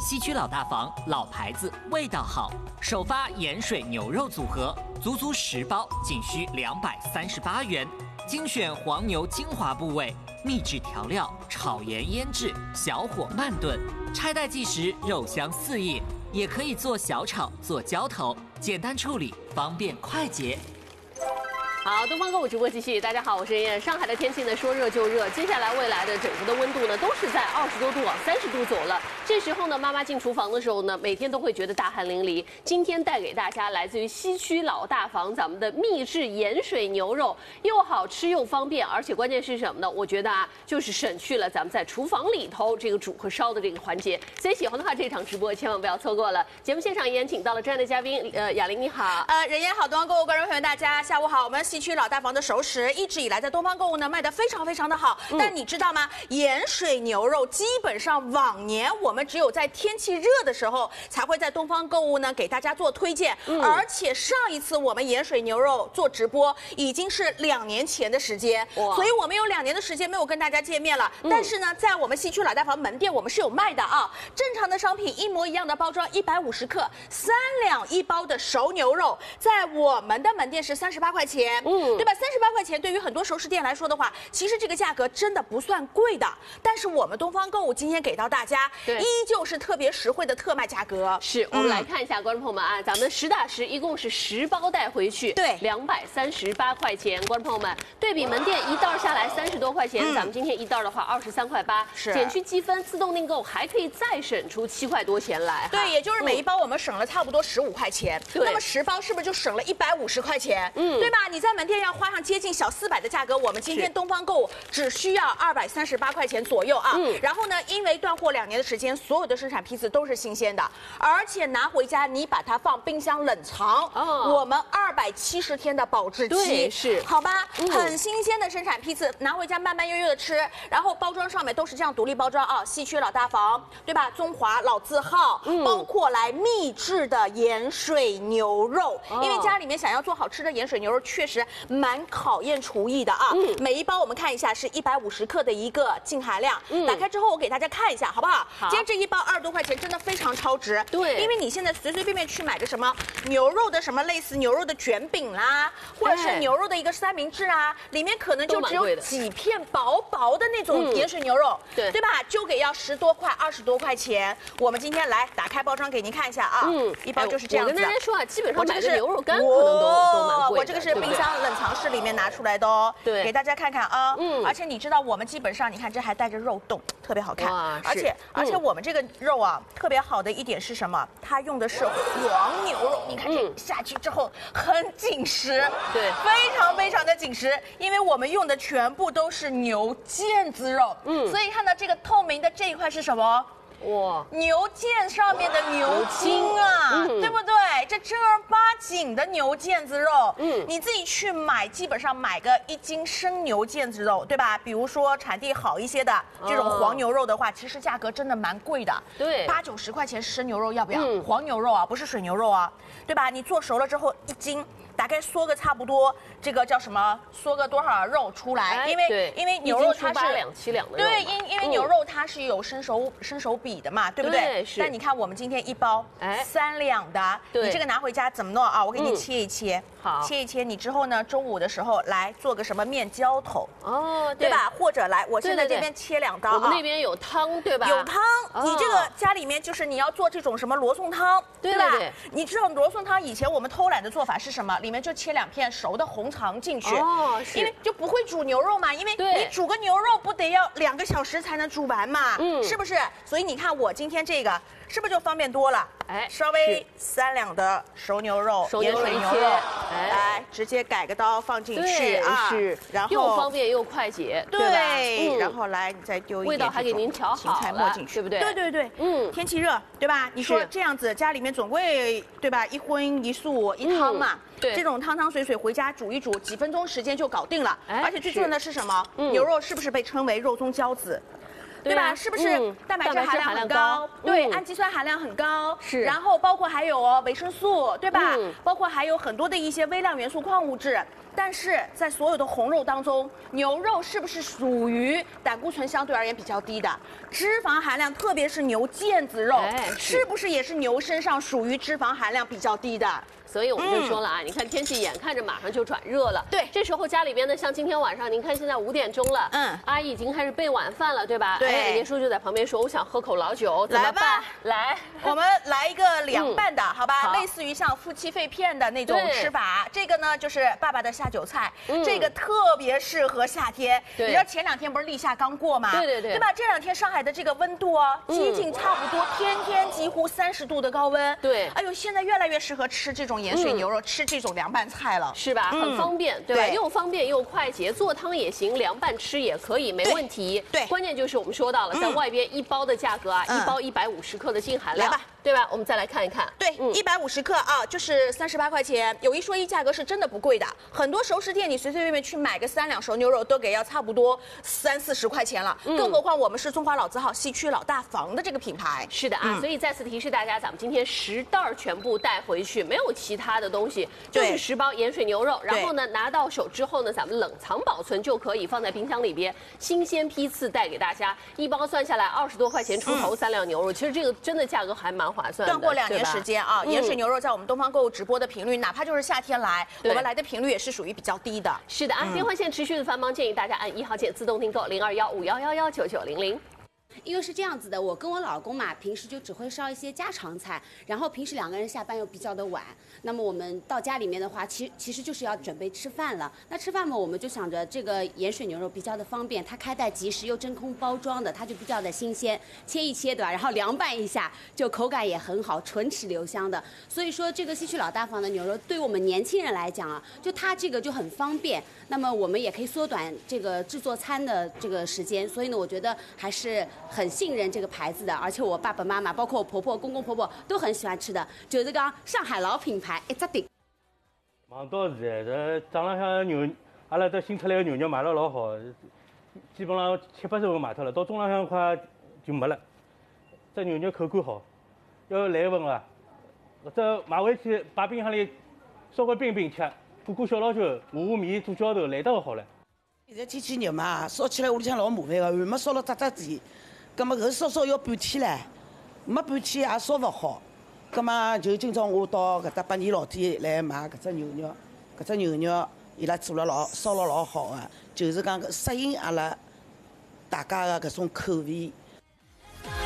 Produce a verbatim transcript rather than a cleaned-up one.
西区老大房，老牌子，味道好。首发盐水牛肉组合，足足十包，仅需两百三十八元。精选黄牛精华部位，秘制调料，炒盐腌制，小火慢炖，拆袋即食，肉香四溢。也可以做小炒，做浇头，简单处理，方便快捷。 好，东方购物直播继续。大家好，我是妍妍。上海的天气呢，说热就热，接下来未来的整个的温度呢，都是在二十多度往三十度走了。这时候呢，妈妈进厨房的时候呢，每天都会觉得大汗淋漓。今天带给大家来自于西区老大房咱们的秘制盐水牛肉，又好吃又方便，而且关键是什么呢？我觉得啊，就是省去了咱们在厨房里头这个煮和烧的这个环节。所以喜欢的话，这场直播千万不要错过了。节目现场依然请到了专业的嘉宾，呃，雅玲你好， 呃，人也好，东方购物观众朋友大家下午好，我们西区老大房的熟食一直以来在东方购物呢卖得非常非常的好，嗯、但你知道吗？盐水牛肉基本上往年我们只有在天气热的时候才会在东方购物呢给大家做推荐，嗯、而且上一次我们盐水牛肉做直播已经是两年前的时间，所以我们有两年的时间没有跟大家见面了。嗯、但是呢，在我们西区老大房门店我们是有卖的啊，正常的商品一模一样的包装，一百五十克，三两一包的熟牛肉，在我们的门店是三十八块钱，嗯，对吧？三十八块钱对于很多熟食店来说的话，其实这个价格真的不算贵的。但是我们东方购物今天给到大家，依旧是特别实惠的特卖价格。 是，我们来看一下，观众朋友们啊，咱们实打实一共是十包带回去， 对， 两百三十八块钱。观众朋友们，对比门店一袋下来三十多块钱，嗯、咱们今天一袋的话二十三块八，是减去积分，自动订购还可以再省出七块多钱来。 对，也就是每一包我们省了差不多十五块钱。对、嗯，那么十包是不是就省了一百五十块钱？嗯，对吧？你在门店要花上接近小四百的价格，我们今天东方购物只需要二百三十八块钱左右啊。嗯，然后呢，因为断货两年的时间，所有的生产批次都是新鲜的，而且拿回家你把它放冰箱冷藏，哦、我们二百七十天的保质期， 对，是， 好吧，嗯、很新鲜的生产批次，拿回家慢慢悠悠的吃。然后包装上面都是这样独立包装啊，西区老大房，对吧？中华老字号，嗯、包括来秘制的盐水牛肉，哦、因为家里面想要做好吃的盐水牛肉，确实蛮考验厨艺的啊。嗯、每一包我们看一下是一百五十克的一个净含量，嗯、打开之后我给大家看一下，好不好？好，今天这一包二十多块钱，真的非常超值。对，因为你现在随随便便去买个什么牛肉的什么类似牛肉的卷饼啦，或者是牛肉的一个三明治啊，里面可能就只有几片薄薄的那种盐水牛肉，对、嗯、对吧？就给要十多块、二十多块钱。我们今天来打开包装给您看一下啊，嗯，一包就是这样子。 我跟大家说啊，基本上买个牛肉干可能都都蛮贵的。 我这个是冰箱冷藏室里面拿出来的哦，对，给大家看看啊。嗯，而且你知道我们基本上，你看这还带着肉冻，特别好看。而且而且我们这个肉啊，特别好的一点是什么？它用的是黄牛肉，你看这下去之后很紧实，对，非常非常的紧实，因为我们用的全部都是牛腱子肉，嗯，所以看到这个透明的这一块是什么？哇，牛腱上面的牛筋啊，嗯、对不对？这正儿八经的牛腱子肉，嗯，你自己去买，基本上买个一斤生牛腱子肉，对吧？比如说产地好一些的这种黄牛肉的话，其实价格真的蛮贵的，对，八九十块钱生牛肉要不要？嗯、黄牛肉啊，不是水牛肉啊，对吧？你做熟了之后一斤。大概缩个差不多，这个叫什么？缩个多少肉出来？哎、因为因为牛肉它是两七两的肉， 对，因因为牛肉它是有生熟生熟比的嘛，对不对？对，是。但你看我们今天一包，哎，三两的，你这个拿回家怎么弄啊？我给你切一切，嗯、好，切一切。你之后呢，中午的时候来做个什么面浇头，哦，对吧？或者来，我现在这边切两刀， 我们那边有汤，对吧？ 有汤，哦、你这个家里面就是你要做这种什么罗宋汤，对吧？对对对，你知道罗宋汤以前我们偷懒的做法是什么？里面就切两片熟的红肠进去，哦，因为就不会煮牛肉嘛，因为你煮个牛肉不得要两个小时才能煮完嘛，嗯，是不是？所以你看我今天这个是不是就方便多了？哎，稍微三两的熟牛肉、盐水牛肉，哎，来直接改个刀放进去啊，是，然后又方便又快捷， 对，然后来你再丢一点味道还给您调好了， 进去， 对不对？ 对对对，嗯，天气热，对吧？你说这样子家里面总归对吧？一荤一素一汤嘛。对，这种汤汤水水回家煮一煮，几分钟时间就搞定了。而且最重要的是什么？牛肉是不是被称为肉中骄子？ 对吧？是不是蛋白质含量很高？对，氨基酸含量很高。是，然后包括还有哦维生素，对吧？包括还有很多的一些微量元素、矿物质。但是在所有的红肉当中，牛肉是不是属于胆固醇相对而言比较低的？脂肪含量，特别是牛腱子肉，是不是也是牛身上属于脂肪含量比较低的？ 所以我们就说了啊，嗯、你看天气眼看着马上就转热了， 对， 这时候家里边呢，像今天晚上，您看现在五点钟了，嗯，阿姨已经开始备晚饭了，对吧？ 对， 哎，连叔就在旁边说，我想喝口老酒，怎么办？来， 我们来一个凉拌的，嗯、好吧？好类似于像夫妻肺片的那种吃法，这个呢就是爸爸的下酒菜，嗯、这个特别适合夏天。你知道前两天不是立夏刚过吗？ 对对对， 对吧？这两天上海的这个温度哦，接近差不多天天几乎三十度的高温。 对， 哎呦，现在越来越适合吃这种盐水牛肉。嗯吃这种凉拌菜了， 是吧？很方便，对吧？又方便又快捷，做汤也行，凉拌吃也可以，没问题。 对， 关键就是我们说到了，在外边一包的价格啊，一包一百五十克的净含量，对吧？我们再来看一看， 对，一百五十克啊，就是三十八块钱。有一说一，价格是真的不贵的。很多熟食店你随随便便去买个三两熟牛肉都给要差不多三四十块钱了，更何况我们是中华老字号西区老大房的这个品牌。 是的啊，所以再次提示大家，咱们今天十袋全部带回去，没有其他的东西。就是十包盐水牛肉，然后呢拿到手之后呢，咱们冷藏保存就可以放在冰箱里边，新鲜批次带给大家，一包算下来二十多块钱出头，三两牛肉，其实这个真的价格还蛮划算的。 断货两年时间啊，盐水牛肉在我们东方购物直播的频率，哪怕就是夏天来，我们来的频率也是属于比较低的。 是的啊，电话线持续的繁忙，建议大家按一号键自动订购零二幺五幺幺幺九九零零。 因为是这样子的，我跟我老公嘛，平时就只会烧一些家常菜，然后平时两个人下班又比较的晚，那么我们到家里面的话，其其实就是要准备吃饭了。那吃饭嘛，我们就想着这个盐水牛肉比较的方便，它开袋即食又真空包装的，它就比较的新鲜，切一切对吧？然后凉拌一下，就口感也很好，唇齿留香的。所以说这个西区老大房的牛肉，对我们年轻人来讲啊，就它这个就很方便。那么我们也可以缩短这个制作餐的这个时间，所以呢，我觉得还是很信任这个牌子的，而且我爸爸妈妈，包括我婆婆、公公婆婆都很喜欢吃的，就是讲上海老品牌一只顶。 忙到现在，这早浪向牛，阿拉这新出来的牛肉卖了老好，基本上七八十份卖脱了，到中浪向快就没了。这牛肉口感好，要来份啊！这买回去摆冰箱里稍微冰冰吃。过过小老酒，下下面做浇头，来得好了。 现在天气热嘛，烧起来屋里向老麻烦个，还没烧了扎扎地，葛么搿烧烧要半天唻，没半天也烧勿好。葛么就今朝我到搿搭百年老店来买搿只牛肉，搿只牛肉伊拉做了老烧了老好个，就是讲适应阿拉大家个搿种口味。